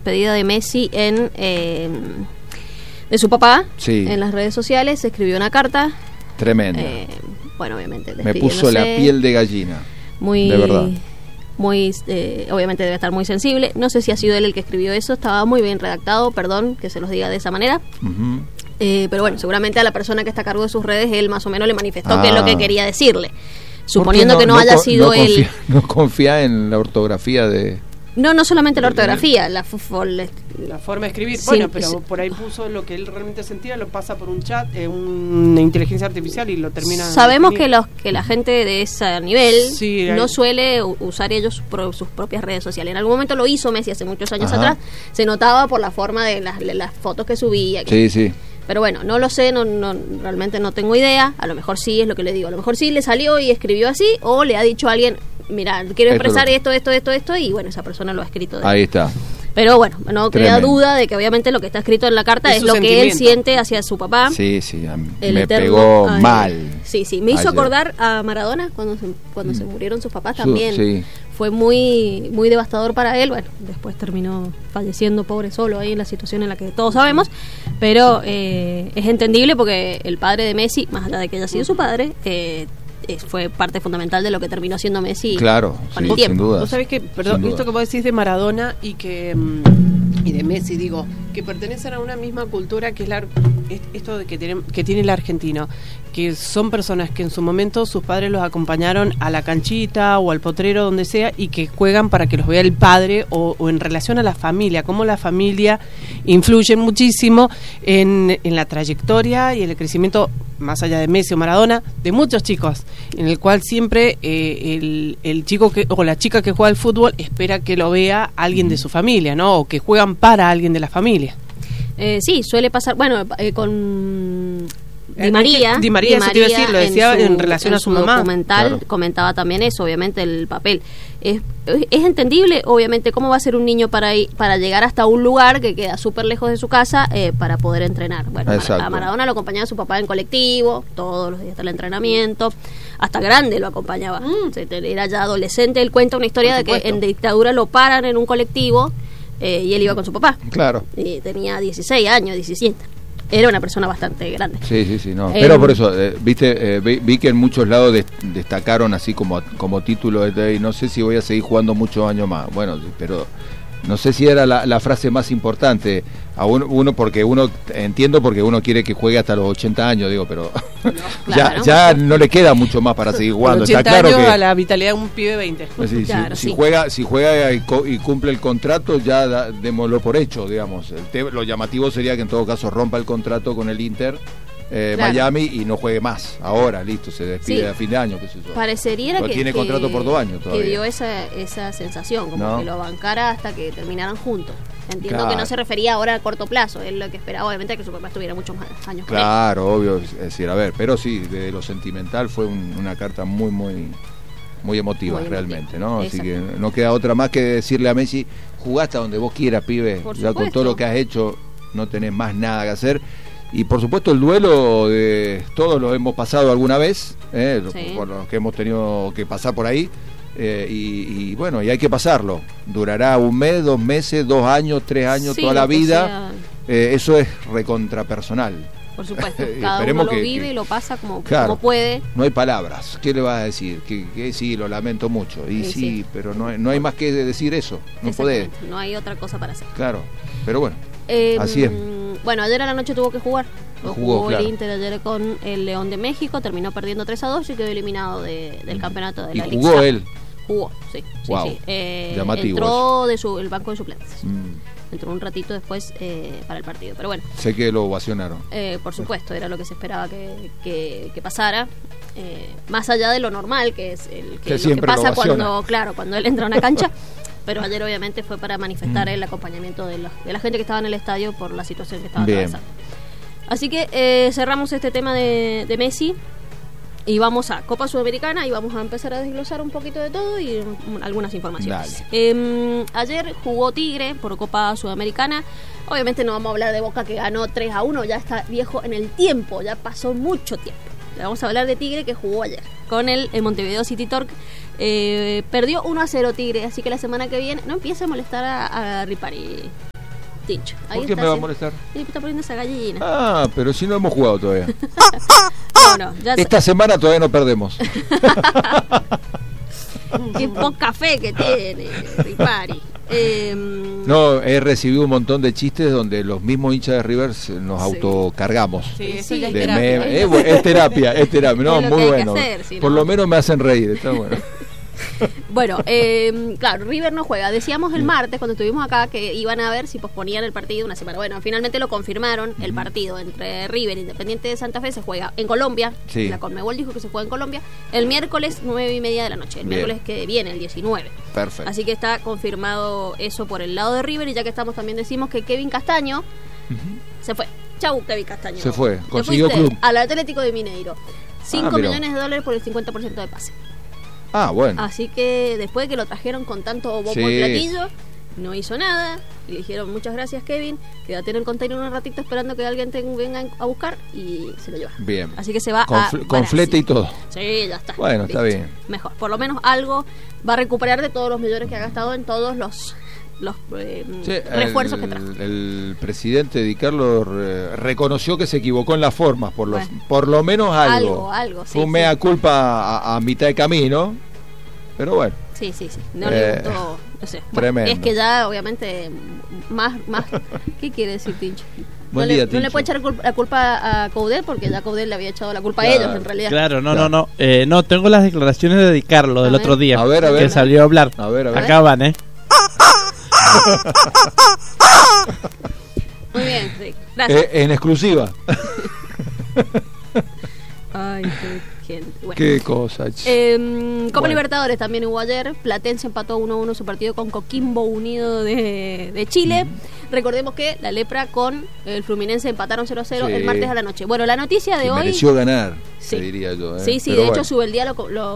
despedida de Messi de su papá, sí, en las redes sociales, escribió una carta. Tremenda. Bueno, obviamente me puso la piel de gallina. Muy, de verdad. Muy, obviamente debe estar muy sensible. No sé si ha sido él el que escribió eso, estaba muy bien redactado, perdón que se los diga de esa manera. Uh-huh. Pero bueno, seguramente a la persona que está a cargo de sus redes, él más o menos le manifestó qué es lo que quería decirle. Suponiendo que no haya sido él. No confía en la ortografía de... No solamente la ortografía, la forma de escribir. Sí, bueno, pero por ahí puso lo que él realmente sentía, lo pasa por un chat, una inteligencia artificial y lo termina... Sabemos que la gente de ese nivel sí, no suele usar ellos sus propias redes sociales. En algún momento lo hizo Messi hace muchos años atrás, se notaba por la forma de las fotos que subía. Sí. Pero bueno, no lo sé, realmente no tengo idea. A lo mejor sí, es lo que le digo. A lo mejor sí le salió y escribió así, o le ha dicho a alguien, mira, quiero expresar esto, y bueno, esa persona lo ha escrito. Ahí está. Pero bueno, no queda duda de que obviamente lo que está escrito en la carta es lo que él siente hacia su papá. Sí, me pegó mal. Sí, me hizo acordar a Maradona cuando se murieron sus papás también. Sí. Fue muy muy devastador para él. Bueno, después terminó falleciendo pobre solo ahí en la situación en la que todos sabemos, pero es entendible porque el padre de Messi, más allá de que haya sido su padre, fue parte fundamental de lo que terminó siendo Messi. Claro, con el tiempo. sin duda. Vos sabés que, perdón, esto que vos decís de Maradona y de Messi, digo, que pertenecen a una misma cultura que es esto de que tiene el argentino, que son personas que en su momento sus padres los acompañaron a la canchita o al potrero, donde sea, y que juegan para que los vea el padre, o en relación a la familia, cómo la familia influye muchísimo en la trayectoria y en el crecimiento, más allá de Messi o Maradona, de muchos chicos, en el cual siempre el chico o la chica que juega al fútbol espera que lo vea alguien de su familia, ¿no? O que juegan para alguien de la familia. Sí, suele pasar, bueno, con Di María, eso te iba a decir, lo decía en relación a su mamá. Documental, claro. Comentaba también eso, obviamente el papel. Es entendible, obviamente, cómo va a ser un niño para llegar hasta un lugar que queda súper lejos de su casa para poder entrenar. Bueno, a Maradona lo acompañaba su papá en colectivo, todos los días hasta el entrenamiento, hasta grande lo acompañaba. Era ya adolescente, él cuenta una historia de que en dictadura lo paran en un colectivo y él iba con su papá. Claro. Y tenía 16 años, 17. Era una persona bastante grande. Sí, no. Pero por eso, vi que en muchos lados destacaron así como título de no sé si voy a seguir jugando muchos años más. Bueno, pero no sé si era la frase más importante a uno porque uno entiendo porque uno quiere que juegue hasta los 80 años, digo, pero no, claro, ya no le queda mucho más para seguir jugando. 80 está claro años que a la vitalidad de un pibe de 20. Sí, claro, si juega y cumple el contrato, ya démoslo por hecho, digamos. Lo llamativo sería que en todo caso rompa el contrato con el Inter Miami y no juegue más. Ahora, listo, se despide a fin de año, qué sé yo. Parecería que tiene contrato por 2 años todavía. Que dio esa sensación, como que lo bancara hasta que terminaran juntos. Entiendo que no se refería ahora a corto plazo, es lo que esperaba, obviamente, que su papá estuviera muchos más años con él. Claro, obvio, es decir, a ver, pero sí, de lo sentimental fue una carta muy emotiva, muy realmente, ¿no? Así que no queda otra más que decirle a Messi, jugá hasta donde vos quieras, pibe, ya con todo lo que has hecho no tenés más nada que hacer. Y por supuesto el duelo todos lo hemos pasado alguna vez, por los que hemos tenido que pasar por ahí, y bueno, y hay que pasarlo. Durará 1 mes, 2 meses, 2 años, 3 años, toda la vida. Eso es recontrapersonal. Por supuesto, cada uno lo vive y lo pasa como puede. No hay palabras, ¿qué le vas a decir? Que sí, lo lamento mucho. Y sí, pero no hay más que decir eso, no podés. No hay otra cosa para hacer. Claro, pero bueno, así es. Bueno, ayer a la noche tuvo que jugar. Jugó el Inter ayer con el León de México, terminó perdiendo 3-2 y quedó eliminado del campeonato de la Liga. ¿Jugó él? Jugó, sí. Wow. Llamativo. Entró el banco de suplentes. Entró un ratito después para el partido, pero bueno. Sé que lo ovacionaron. Por supuesto, era lo que se esperaba que pasara. Más allá de lo normal, que es lo que pasa cuando él entra a una cancha. Pero ayer obviamente fue para manifestar el acompañamiento de la gente que estaba en el estadio por la situación que estaba atravesando. Así que cerramos este tema de Messi y vamos a Copa Sudamericana y vamos a empezar a desglosar un poquito de todo y algunas informaciones. Ayer jugó Tigre por Copa Sudamericana. Obviamente no vamos a hablar de Boca, que ganó 3-1, ya está viejo en el tiempo, ya pasó mucho tiempo. Le vamos a hablar de Tigre, que jugó ayer con el Montevideo City Torque. Perdió 1-0 Tigre, así que la semana que viene no empiece a molestar a Ripari. Tincho. ¿Por qué me va a molestar? Y está poniendo esa gallina. Ah, pero si no hemos jugado todavía. Esta semana todavía no perdemos. Qué poca fe que tiene Ripari. No, he recibido un montón de chistes donde los mismos hinchas de River nos autocargamos. Sí, eso ya es terapia. Es terapia. No, muy bueno. Por lo menos me hacen reír, está bueno. Bueno, claro, River no juega. Decíamos el martes cuando estuvimos acá que iban a ver si posponían el partido una semana. Bueno, finalmente lo confirmaron. El partido entre River e Independiente de Santa Fe se juega en Colombia. Sí. La Conmebol dijo que se juega en Colombia el miércoles 9:30 de la noche. El miércoles que viene, el 19. Perfecto. Así que está confirmado eso por el lado de River. Y ya que estamos, también decimos que Kevin Castaño se fue. Chau, Kevin Castaño. Se fue, consiguió club. Al Atlético de Mineiro. $5 millones por el 50% de pase. Ah, bueno. Así que después de que lo trajeron con tanto bombo y platillo, no hizo nada. Y le dijeron, muchas gracias, Kevin. Quédate en el container un ratito esperando que alguien venga a buscar, y se lo lleva. Bien. Así que se va con flete y todo. Sí, ya está. Bueno, listo. Está bien. Mejor. Por lo menos algo va a recuperar de todos los millones que ha gastado en todos los refuerzos que trajo. El presidente Di Carlo reconoció que se equivocó en las formas, por lo menos algo. Sí, fue mea culpa a mitad de camino, pero bueno. Sí. No le gustó, no sé. Tremendo. Es que ya, obviamente, más ¿qué quiere decir, Tincho? No le puede echar la culpa a Coudet, porque ya Coudet le había echado la culpa a ellos, en realidad. Claro, no. No, tengo las declaraciones de Di Carlo del otro día. A ver. Que salió a hablar. A ver. Acá van, Muy bien, sí. Gracias. En exclusiva. Ay, qué gente. Bueno. Qué cosa. Copa Libertadores también hubo ayer. Platense empató 1-1 su partido con Coquimbo Unido de Chile. Recordemos que la Lepra con el Fluminense empataron 0-0 el martes a la noche. Bueno, la noticia de hoy... mereció ganar, te diría yo. Sí, pero de hecho Subeldía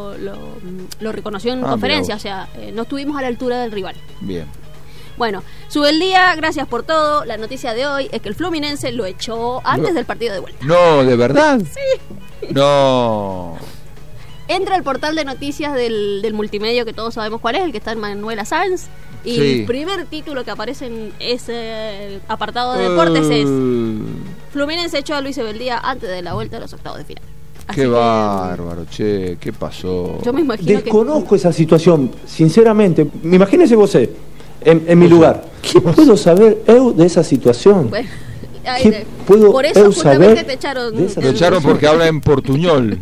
lo reconoció en conferencia. O sea, no estuvimos a la altura del rival. Bien. Bueno, Subeldía, gracias por todo. La noticia de hoy es que el Fluminense lo echó antes del partido de vuelta. No, ¿de verdad? Sí. No. Entra al portal de noticias del multimedio, que todos sabemos cuál es, el que está en Manuela Sáenz. Y el primer título que aparece en ese apartado de deportes es Fluminense echó a Luis Subeldía antes de la vuelta de los octavos de final. Qué bárbaro, che, ¿qué pasó? Yo me imagino Desconozco esa situación, sinceramente. Imagínese vos en mi lugar. ¿Qué puedo saber eu de esa situación? Bueno, ¿Qué puedo por eso justamente te echaron. Te echaron porque habla en portuñol.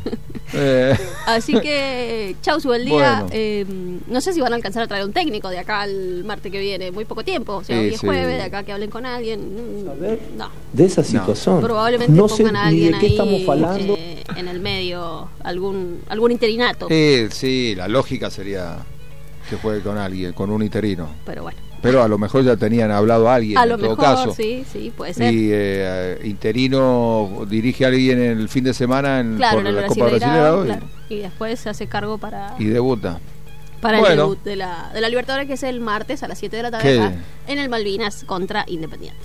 Así que, chau, Subeldía. Bueno. No sé si van a alcanzar a traer un técnico de acá al martes que viene. Muy poco tiempo. O sea, hoy es jueves, de acá que hablen con alguien. No. De esa situación. Probablemente no pongan sé a alguien de qué ahí, estamos hablando. En el medio, algún interinato. Sí, la lógica sería que juegue con alguien, con un interino. Pero bueno. Pero a lo mejor ya tenían hablado a alguien, en todo caso. Sí, puede ser. Y interino dirige a alguien el fin de semana por la Copa Brasileira. Claro. Y después se hace cargo para... Y debuta. Para el debut de la Libertadores, que es el martes a las 7 de la tarde acá, en el Malvinas contra Independiente.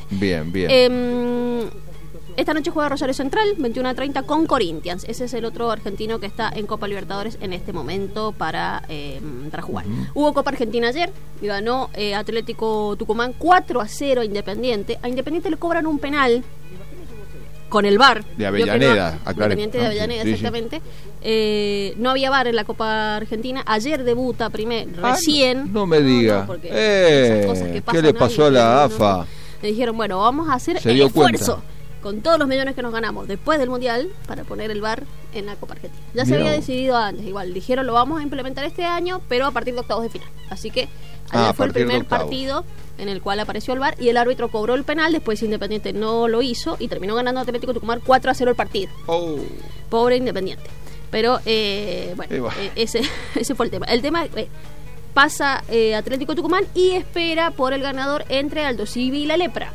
Bien. Esta noche juega Rosario Central, 21:30 con Corinthians. Ese es el otro argentino que está en Copa Libertadores en este momento para jugar. Hubo Copa Argentina ayer y ganó Atlético Tucumán 4-0 a Independiente. A Independiente le cobran un penal con el VAR. De Avellaneda, Independiente de Avellaneda, exactamente. No había VAR en la Copa Argentina. Ayer debuta recién. No me diga. Esas cosas que pasan, ¿qué le pasó a la AFA? Le dijeron, bueno, vamos a hacer el esfuerzo con todos los millones que nos ganamos después del Mundial para poner el VAR en la Copa Argentina. Ya se había decidido antes, igual dijeron lo vamos a implementar este año, pero a partir de octavos de final. Así que ayer fue el primer partido en el cual apareció el VAR y el árbitro cobró el penal, después Independiente no lo hizo y terminó ganando Atlético Tucumán 4-0 el partido. Pobre Independiente. Pero ese fue el tema. El tema pasa Atlético Tucumán y espera por el ganador entre Aldo Civi y la Lepra.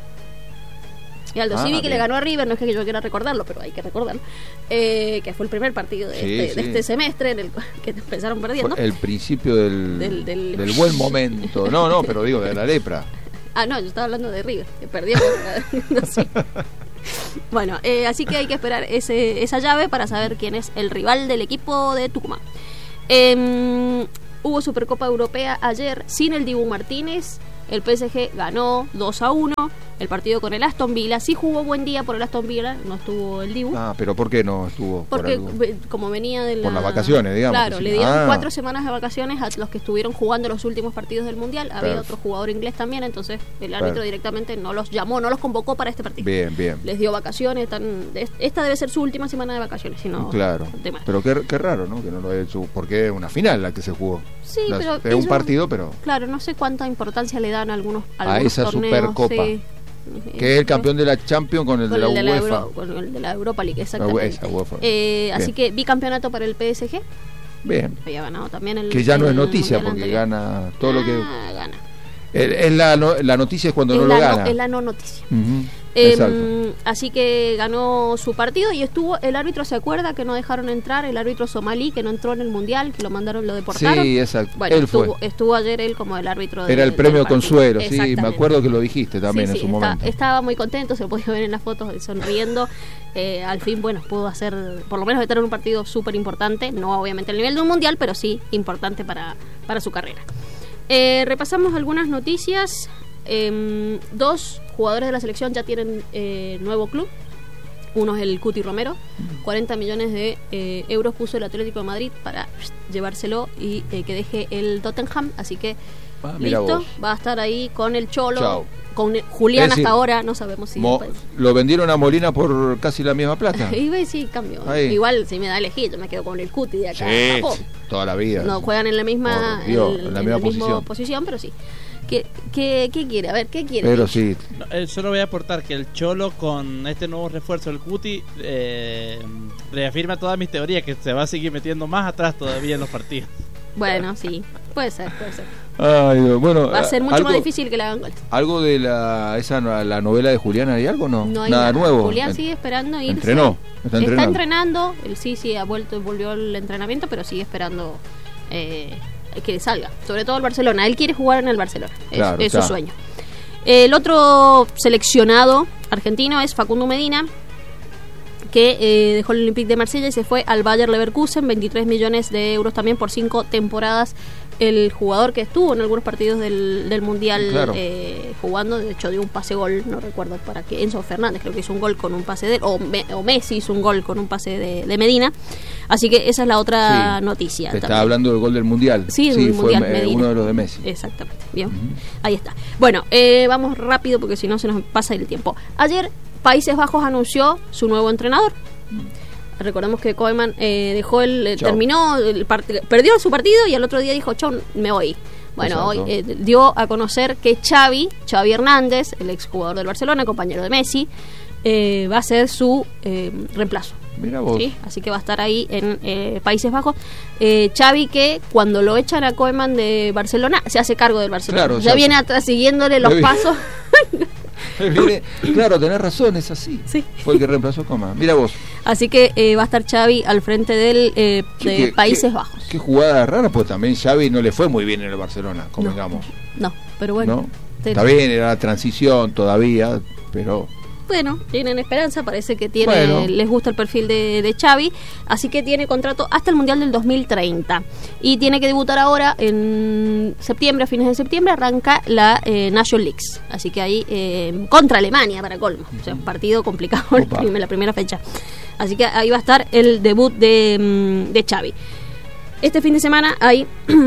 Y Aldo Civi que le ganó a River, no es que yo quiera recordarlo, pero hay que recordarlo, que fue el primer partido de este semestre en el que empezaron perdiendo. El principio del buen momento. No, pero digo, de la Lepra. No, yo estaba hablando de River, que perdió. Bueno, así que hay que esperar esa llave para saber quién es el rival del equipo de Tucumán. Hubo Supercopa Europea ayer sin el Dibu Martínez. El PSG ganó 2-1 el partido con el Aston Villa. Sí jugó buen día por el Aston Villa, no estuvo el Dibu. Pero ¿por qué no estuvo? Porque como venía de por las vacaciones, digamos. Claro, le dieron 4 semanas de vacaciones a los que estuvieron jugando los últimos partidos del Mundial. Había otro jugador inglés también, entonces el árbitro directamente no los llamó, no los convocó para este partido. Bien. Les dio vacaciones. Esta debe ser su última semana de vacaciones, si no. Claro. Pero qué raro, ¿no? Que no lo haya hecho, porque es una final la que se jugó. Sí, pero es un partido, pero claro, no sé cuánta importancia le dan a algunos esa torneos, Supercopa. Sí. Que es el campeón de la Champions con el de la UEFA. Con el de la Europa League, exactamente. Así que bicampeonato para el PSG. Bien. Había ganado también el. Que ya no es noticia porque anterior. Gana todo lo que. Gana. La noticia es cuando no lo gana. Es la no noticia. Exacto. Así que ganó su partido y estuvo el árbitro, ¿se acuerda que no dejaron entrar? El árbitro somalí que no entró en el Mundial, que lo mandaron, lo deportaron. Sí, exacto. Bueno, estuvo ayer él como el árbitro. Era el premio Consuelo, sí, me acuerdo que lo dijiste también en su momento. Estaba muy contento, se lo podía ver en las fotos, sonriendo. Al fin, pudo hacer, por lo menos estar en un partido súper importante, no obviamente al nivel de un Mundial, pero sí importante para su carrera. Repasamos algunas noticias. 2 jugadores de la selección ya tienen nuevo club. Uno es el Cuti Romero, 40 millones de euros puso el Atlético de Madrid para llevárselo y que deje el Tottenham, así que listo, va a estar ahí con el Cholo. Chao. Con Julián hasta ahora, no sabemos si lo vendieron a Molina por casi la misma plata. Y sí, cambió. Igual si me da a elegir, yo me quedo con el Cuti de acá. Sí, toda la vida. No juegan en la misma, en la misma posición, pero sí. ¿Qué quiere? A ver, ¿qué quiere? Pero sí. Solo voy a aportar que el Cholo con este nuevo refuerzo del Cuti reafirma todas mis teorías, que se va a seguir metiendo más atrás todavía en los partidos. Bueno, sí, puede ser. Ay, bueno, va a ser mucho más difícil que le hagan gol. ¿Algo de la novela de Julián hay algo? No hay nada nuevo. Julián sigue esperando irse. Está entrenando. Él sí volvió al entrenamiento, pero sigue esperando que salga, sobre todo el Barcelona. Él quiere jugar en el Barcelona, es su sueño. El otro seleccionado argentino es Facundo Medina, que dejó el Olympique de Marsella y se fue al Bayer Leverkusen, 23 millones de euros también por 5 temporadas. El jugador que estuvo en algunos partidos del Mundial jugando, de hecho dio un pase-gol, no recuerdo para qué, Enzo Fernández creo que hizo un gol con un pase de él, o Messi hizo un gol con un pase de Medina, así que esa es la otra noticia. Te estaba hablando del gol del Mundial. Sí, fue Mundial, uno de los de Messi. Exactamente, bien, ahí está. Bueno, vamos rápido porque si no se nos pasa el tiempo. Ayer Países Bajos anunció su nuevo entrenador. Recordemos que Koeman perdió su partido y al otro día dijo, chau, me voy. Bueno, hoy dio a conocer que Xavi Hernández, el exjugador del Barcelona, compañero de Messi, va a ser su reemplazo. Mira vos. ¿Sí? Así que va a estar ahí en Países Bajos. Xavi, que cuando lo echan a Koeman de Barcelona, se hace cargo del Barcelona. Claro, ya viene atrás siguiéndole los pasos. Claro, tenés razón, es así. Sí. Fue el que reemplazó a Koeman. Mira vos. Así que va a estar Xavi al frente de Países Bajos. Qué jugada rara, pues también Xavi no le fue muy bien en el Barcelona, convengamos. No, pero bueno. ¿No? Está bien, era la transición todavía, pero... Bueno, tienen esperanza, parece que les gusta el perfil de Xavi, así que tiene contrato hasta el Mundial del 2030 y tiene que debutar ahora en septiembre, a fines de septiembre arranca la National League, así que ahí contra Alemania para colmo, o sea, un partido complicado la primera fecha, así que ahí va a estar el debut de Xavi. Este fin de semana hay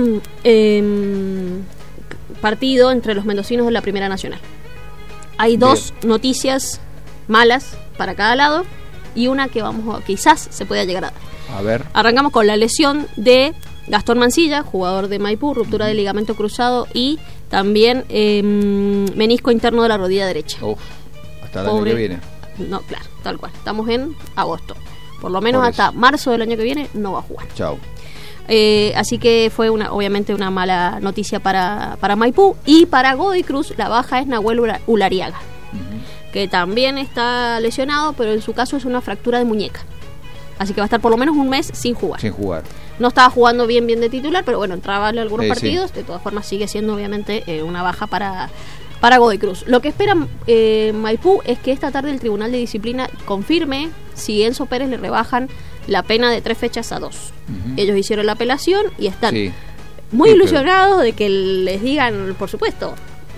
partido entre los mendocinos de la Primera Nacional. Hay 2 noticias malas para cada lado y una que quizás se pueda llegar a dar. A ver. Arrancamos con la lesión de Gastón Mancilla, jugador de Maipú, ruptura de ligamento cruzado y también menisco interno de la rodilla derecha. Hasta el año que viene. No, claro, tal cual. Estamos en agosto. Por lo menos hasta marzo del año que viene no va a jugar. Chao. Así que fue obviamente una mala noticia para Maipú. Y para Godoy Cruz la baja es Nahuel Ulariaga, que también está lesionado, pero en su caso es una fractura de muñeca, así que va a estar por lo menos un mes sin jugar. No estaba jugando bien de titular, pero bueno, entraba en algunos partidos. De todas formas sigue siendo obviamente una baja para Godoy Cruz. Lo que espera Maipú es que esta tarde el Tribunal de Disciplina confirme si Enzo Pérez le rebajan la pena de 3 fechas a 2. Ellos hicieron la apelación y están muy ilusionados de que les digan, por supuesto,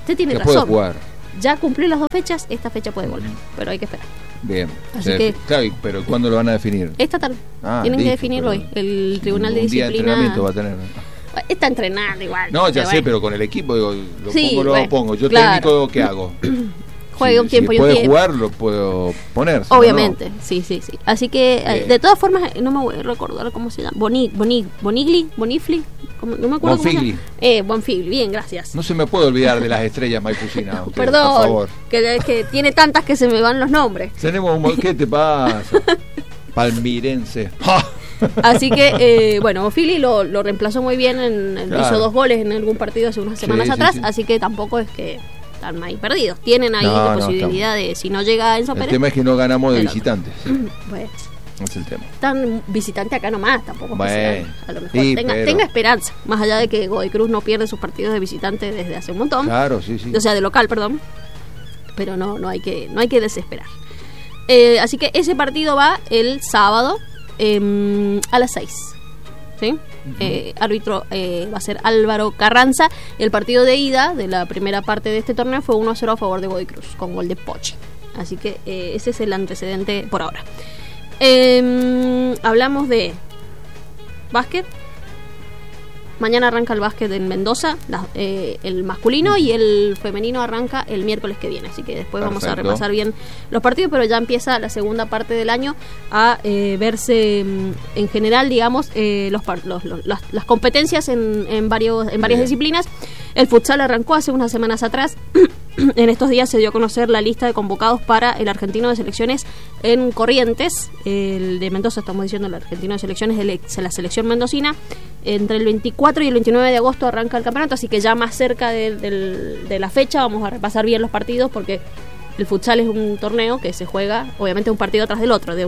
usted tiene razón. Puede jugar. Ya cumplió las 2 fechas, esta fecha puede volver, pero hay que esperar. Bien. Así que, claro, pero ¿cuándo lo van a definir? Esta tarde. Tienen que definirlo hoy. El Tribunal de Disciplina. Un día de entrenamiento va a tener. Está entrenando igual. No, ya sé, pero con el equipo digo, lo pongo. Yo claro. técnico, ¿qué hago? Juegue un tiempo si y un tiempo. puede jugar, lo puedo poner. Obviamente, no. sí. Así que, de todas formas, no me voy a recordar cómo se llama. Bonifli. No me acuerdo. Bonfigli, bien, gracias. No se me puede olvidar de las estrellas maipucinas. Perdón, por favor. Que tiene tantas que se me van los nombres. Tenemos ¿qué te pasa? Palmirense. Así que, Bonfigli lo reemplazó muy bien, hizo 2 goles en algún partido hace unas semanas atrás, así que tampoco es que están ahí perdidos. Tienen ahí la posibilidad de, si no llega Enzo Pérez. El tema es que no ganamos de visitantes. Bueno. Es el tema. Tan visitante acá nomás, tampoco. Bueno, a lo mejor tenga esperanza, más allá de que Godoy Cruz no pierde sus partidos de visitante desde hace un montón. Claro, sí. O sea, de local, perdón. Pero no hay que desesperar. Así que ese partido va el sábado a las 6. ¿Sí? Árbitro va a ser Álvaro Carranza. El partido de ida de la primera parte de este torneo fue 1-0 a favor de Godoy Cruz, con gol de Poche. Así que ese es el antecedente por ahora. Hablamos de básquet. Mañana arranca el básquet en Mendoza, el masculino, y el femenino arranca el miércoles que viene. Así que después vamos a repasar bien los partidos, pero ya empieza la segunda parte del año a verse en general, digamos, las competencias en varias disciplinas. El futsal arrancó hace unas semanas atrás. En estos días se dio a conocer la lista de convocados para el argentino de selecciones en Corrientes. El de Mendoza, estamos diciendo el argentino de selecciones, la selección mendocina. Entre el 24 y el 29 de agosto arranca el campeonato, así que ya más cerca de la fecha vamos a repasar bien los partidos, porque el futsal es un torneo que se juega, obviamente, un partido tras del otro,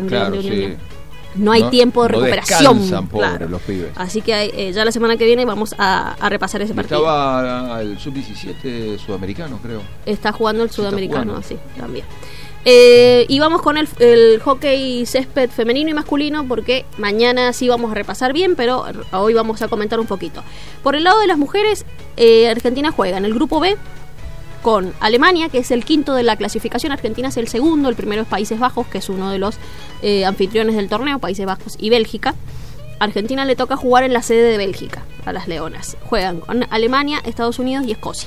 no hay tiempo de recuperación. Descansan, pobres, los pibes. Así que ya la semana que viene vamos a repasar ese partido. Estaba el sub-17 sudamericano, creo. Está jugando el sudamericano, sí, también. Y vamos con el hockey césped femenino y masculino, porque mañana sí vamos a repasar bien, pero hoy vamos a comentar un poquito. Por el lado de las mujeres, Argentina juega en el grupo B con Alemania, que es el quinto de la clasificación. Argentina es el segundo, el primero es Países Bajos, que es uno de los anfitriones del torneo, Países Bajos y Bélgica. Argentina le toca jugar en la sede de Bélgica, a las Leonas. Juegan con Alemania, Estados Unidos y Escocia.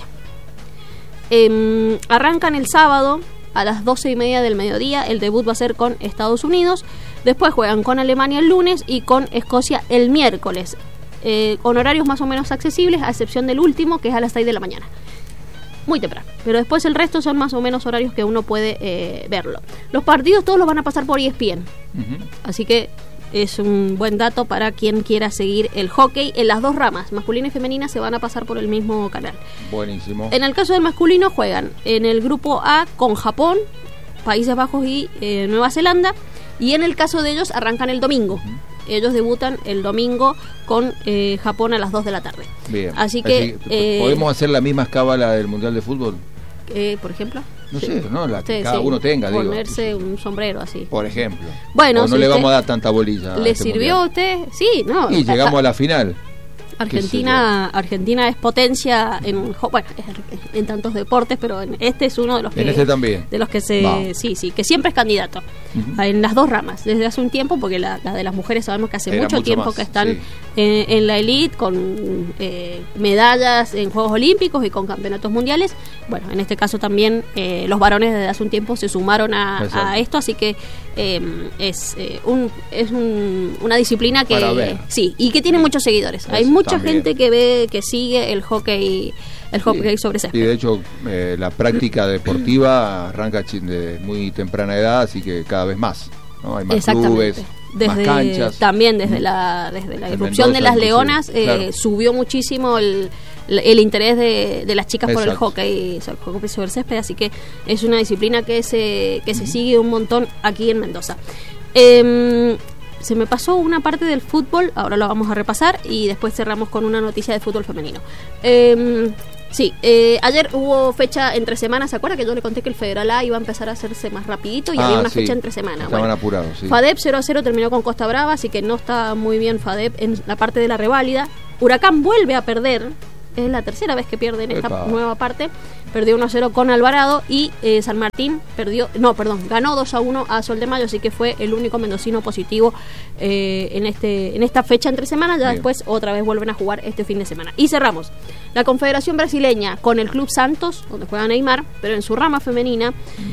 Arrancan el sábado a las 12:30 del mediodía. El debut va a ser con Estados Unidos. Después juegan con Alemania el lunes y con Escocia el miércoles, con horarios más o menos accesibles, a excepción del último, que es a las 6 de la mañana. Muy temprano, pero después el resto son más o menos horarios que uno puede verlo. Los partidos todos los van a pasar por ESPN, así que es un buen dato para quien quiera seguir el hockey. En las 2 ramas, masculina y femenina, se van a pasar por el mismo canal. Buenísimo. En el caso del masculino juegan en el grupo A con Japón, Países Bajos y Nueva Zelanda, y en el caso de ellos arrancan el domingo. Ellos debutan el domingo con Japón a las 2 de la tarde. Bien. Así que ¿podemos hacer la misma cábala del Mundial de Fútbol? Por ejemplo. No sé, ¿no? La que cada uno tenga, ponerse un sombrero así. Por ejemplo. Bueno, o no le vamos a dar tanta bolilla. ¿Le sirvió a usted? Sí, no. Y llegamos a la final. Argentina es potencia en tantos deportes, pero este es uno de los que en este también, de los que que siempre es candidato en las 2 ramas desde hace un tiempo, porque la de las mujeres sabemos que hace mucho tiempo que están en la elite, con medallas en Juegos Olímpicos y con campeonatos mundiales. Bueno, en este caso también los varones desde hace un tiempo se sumaron a esto, así que es una disciplina que y que tiene muchos seguidores. Hay mucha gente que sigue el hockey sobre césped. Y de hecho la práctica deportiva arranca de muy temprana edad, así que cada vez más, ¿no? Hay más clubes, más canchas. También desde la irrupción de las Leonas subió muchísimo el interés de las chicas por el hockey sobre césped, así que es una disciplina que se sigue un montón aquí en Mendoza. Se me pasó una parte del fútbol, ahora lo vamos a repasar y después cerramos con una noticia de fútbol femenino. Ayer hubo fecha entre semanas. ¿Se acuerda que yo le conté que el Federal A iba a empezar a hacerse más rapidito y había una fecha entre semana? Estaban apurados, FADEP 0-0 terminó con Costa Brava, así que no está muy bien FADEP en la parte de la reválida. Huracán vuelve a perder, es la tercera vez que pierde en esta nueva parte, perdió 1-0 con Alvarado, y San Martín ganó 2-1 a Sol de Mayo, así que fue el único mendocino positivo en esta fecha entre semanas. Ya después otra vez vuelven a jugar este fin de semana. Y cerramos. La Confederación Brasileña con el Club Santos, donde juega Neymar, pero en su rama femenina,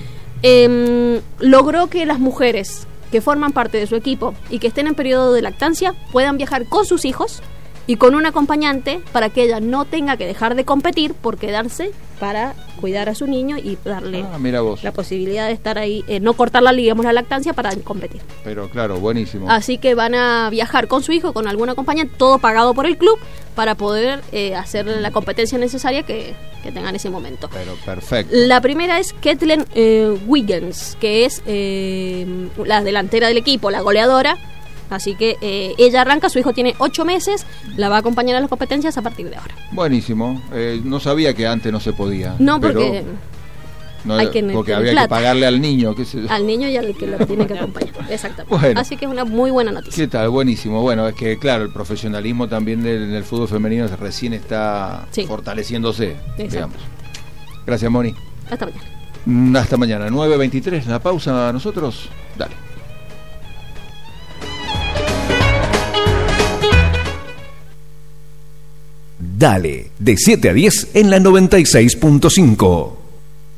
logró que las mujeres que forman parte de su equipo y que estén en periodo de lactancia puedan viajar con sus hijos y con un acompañante, para que ella no tenga que dejar de competir por quedarse para cuidar a su niño y darle la posibilidad de estar ahí, no cortarla, digamos, la lactancia para competir. Pero claro, buenísimo. Así que van a viajar con su hijo, con algún acompañante, todo pagado por el club, para poder hacer la competencia necesaria que tengan en ese momento. Pero perfecto. La primera es Kathleen Wiggins, que es la delantera del equipo, la goleadora. Así que ella arranca, su hijo tiene 8 meses, la va a acompañar a las competencias a partir de ahora. Buenísimo. No sabía que antes no se podía. No, porque porque había que pagarle al niño. Al niño y al que lo tiene que acompañar. Exactamente. Bueno, así que es una muy buena noticia. ¿Qué tal? Buenísimo. Bueno, es que claro, el profesionalismo también en el fútbol femenino recién está fortaleciéndose, digamos. Gracias, Moni. Hasta mañana. Hasta mañana. 9:23, la pausa. Nosotros, dale. Dale, de 7 a 10 en la 96.5.